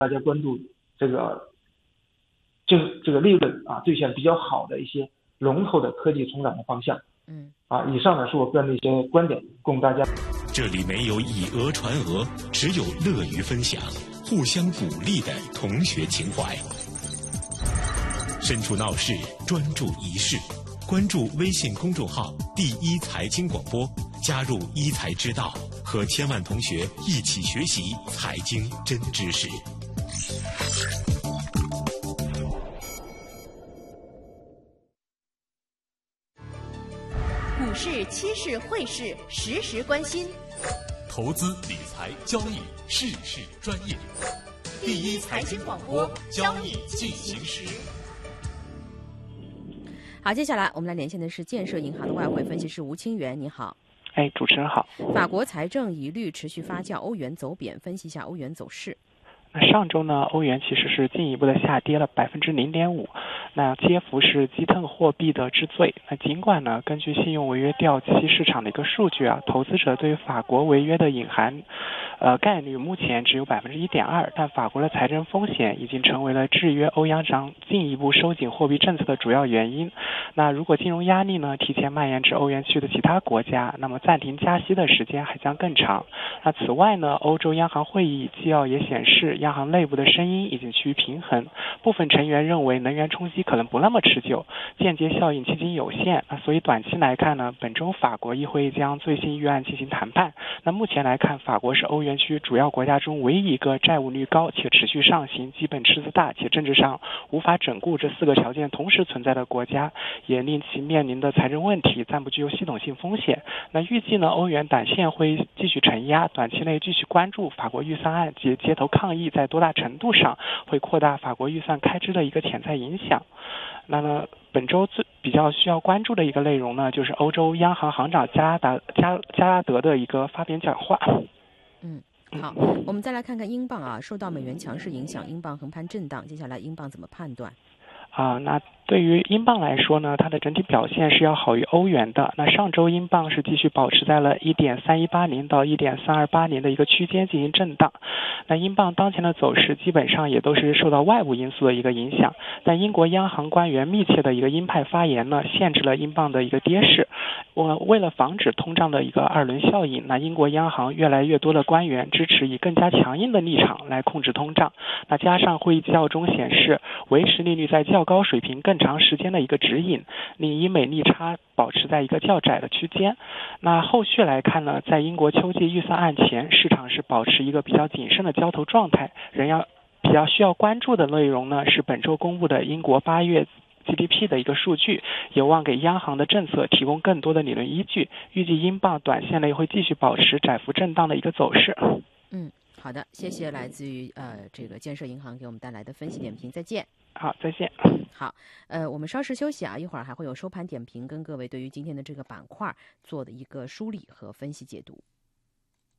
大家关注这个利润兑现比较好的一些龙头的科技成长的方向。以上呢是我个人的一些观点，供大家。 这里没有以讹传讹，只有乐于分享、互相鼓励的同学情怀。身处闹市，专注一事，关注微信公众号“第一财经广播”，加入一财之道，和千万同学一起学习财经真知识。 股市、期市、汇市，时时关心。 投资理财交易，事事专业。第一财经广播，交易进行时。 好，接下来我们来连线的是建设银行的外汇分析师吴清源，你好。 主持人好。 法国财政疑虑持续发酵，欧元走贬，分析一下欧元走势。 那上周呢，欧元其实是进一步的下跌了0.5%，那跌幅是击腾货币的之最。那尽管呢，根据信用违约掉期市场的一个数据投资者对法国违约的隐含概率目前只有1.2%，但法国的财政风险已经成为了制约欧央行进一步收紧货币政策的主要原因。那如果金融压力呢提前蔓延至欧元区的其他国家，那么暂停加息的时间还将更长。那此外呢，欧洲央行会议纪要也显示，央行内部的声音已经趋于平衡，部分成员认为能源冲击可能不那么持久，间接效应迄今有限。所以短期来看呢，本周法国议会将最新预案进行谈判。那目前来看，法国是欧元区主要国家中唯一一个债务率高且持续上行、基本赤字大且政治上无法整固这4个条件同时存在的国家，也令其面临的财政问题暂不具有系统性风险。那预计呢，欧元短线会继续承压，短期内继续关注法国预算案及街头抗议在多大程度上会扩大法国预算开支的一个潜在影响。那么本周比较需要关注的一个内容呢，就是欧洲央行行长加拉德的一个发表讲话。 好，我们再来看看英镑受到美元强势影响，英镑横盘震荡，接下来英镑怎么判断？ 那对于英镑来说呢，它的整体表现是要好于欧元的。那上周英镑是继续保持在了1.3180到1.3280的一个区间进行震荡。那英镑当前的走势基本上也都是受到外部因素的一个影响，但英国央行官员密切的一个鹰派发言呢，限制了英镑的一个跌势。为了防止通胀的一个二轮效应，那英国央行越来越多的官员支持以更加强硬的立场来控制通胀。那加上会议纪要中显示，维持利率在较高水平更长时间的一个指引，令英美利差保持在一个较窄的区间。那后续来看呢，在英国秋季预算案前，市场是保持一个比较谨慎的交投状态。比较需要关注的内容呢，是本周公布的英国8月GDP 的一个数据，有望给央行的政策提供更多的理论依据。预计英镑短线内会继续保持窄幅震荡的一个走势。 好的，谢谢来自于这个建设银行给我们带来的分析点评，再见。 好，再见。 好，我们稍事休息一会儿还会有收盘点评跟各位对于今天的这个板块做的一个梳理和分析解读。